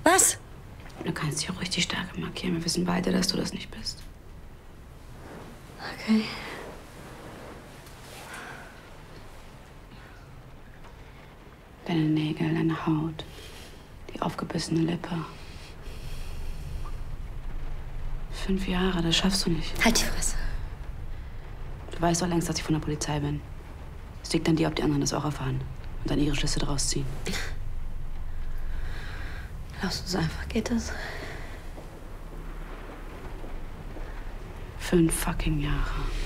Was? Du kannst dich auch richtig stark markieren. Wir wissen beide, dass du das nicht bist. Okay. Deine Nägel, deine Haut, die aufgebissene Lippe. 5 Jahre, das schaffst du nicht. Halt die Fresse. Du weißt doch längst, dass ich von der Polizei bin. Es liegt an dir, ob die anderen das auch erfahren und dann ihre Schlüsse daraus ziehen. Lass uns einfach, geht das? 5 fucking Jahre.